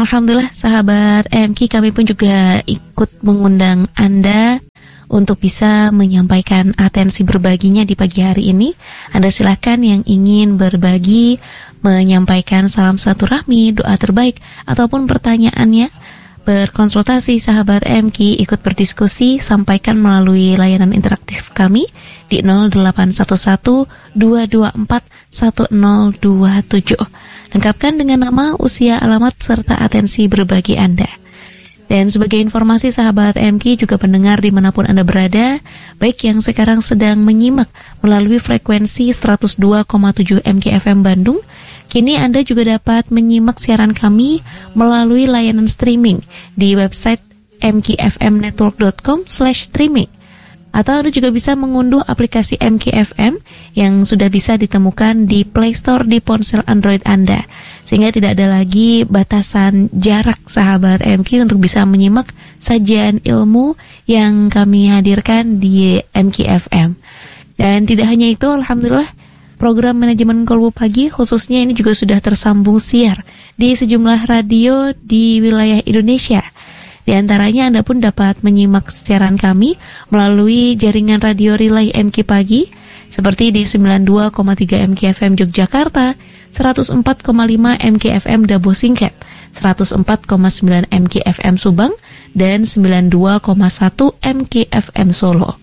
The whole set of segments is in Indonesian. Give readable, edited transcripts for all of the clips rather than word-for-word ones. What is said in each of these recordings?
alhamdulillah sahabat MK, kami pun juga ikut mengundang Anda untuk bisa menyampaikan atensi berbaginya di pagi hari ini. Anda silakan yang ingin berbagi, menyampaikan salam silaturahmi, doa terbaik, ataupun pertanyaannya, berkonsultasi sahabat MK, ikut berdiskusi, sampaikan melalui layanan interaktif kami di 0811 224 1027. Lengkapkan dengan nama, usia, alamat, serta atensi berbagi Anda. Dan sebagai informasi sahabat MK, juga pendengar dimanapun Anda berada, baik yang sekarang sedang menyimak melalui frekuensi 102,7 MKFM Bandung, kini Anda juga dapat menyimak siaran kami melalui layanan streaming di website mkfmnetwork.com/streaming. Atau Anda juga bisa mengunduh aplikasi MKFM yang sudah bisa ditemukan di Play Store di ponsel Android Anda. Sehingga tidak ada lagi batasan jarak sahabat MK untuk bisa menyimak sajian ilmu yang kami hadirkan di MKFM. Dan tidak hanya itu, alhamdulillah, program manajemen kolbu pagi khususnya ini juga sudah tersambung siar di sejumlah radio di wilayah Indonesia. Di antaranya Anda pun dapat menyimak siaran kami melalui jaringan radio Relay MK Pagi seperti di 92,3 MKFM Yogyakarta, 104,5 MKFM Dabo Singkep, 104,9 MKFM Subang, dan 92,1 MKFM Solo.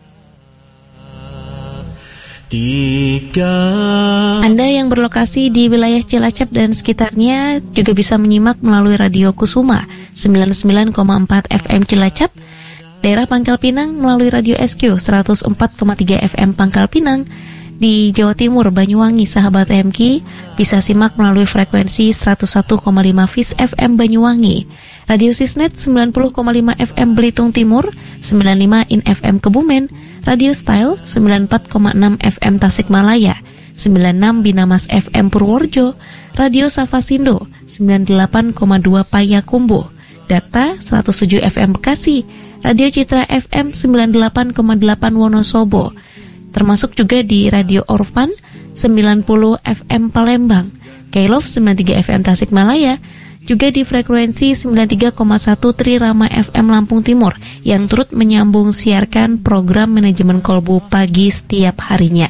Anda yang berlokasi di wilayah Cilacap dan sekitarnya juga bisa menyimak melalui Radio Kusuma 99,4 FM Cilacap, daerah Pangkal Pinang melalui Radio SQ 104,3 FM Pangkal Pinang. Di Jawa Timur, Banyuwangi, sahabat MK bisa simak melalui frekuensi 101,5 Fis FM Banyuwangi, Radio Sisnet 90,5 FM Belitung Timur, 95 In FM Kebumen, Radio Style 94,6 FM Tasikmalaya, 96 Binamas FM Purworejo, Radio Safasindo 98,2 Payakumbuh, Data 107 FM Bekasi, Radio Citra FM 98,8 Wonosobo, termasuk juga di Radio Orfan 90 FM Palembang, Kailov 93 FM Tasikmalaya, juga di frekuensi 93,1 Trirama FM Lampung Timur yang turut menyambung siarkan program manajemen kolbu pagi setiap harinya.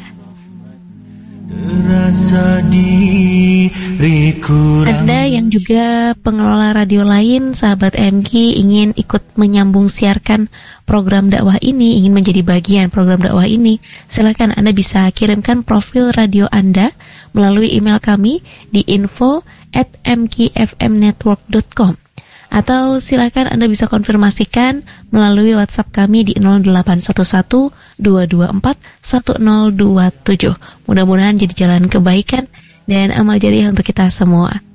Anda yang juga pengelola radio lain, sahabat MK, ingin ikut menyambung siarkan program dakwah ini, ingin menjadi bagian program dakwah ini, silakan Anda bisa kirimkan profil radio Anda melalui email kami di info@mkfmnetwork.com, atau silakan Anda bisa konfirmasikan melalui WhatsApp kami di 0811 224 1027. Mudah-mudahan jadi jalan kebaikan dan amal jariah untuk kita semua.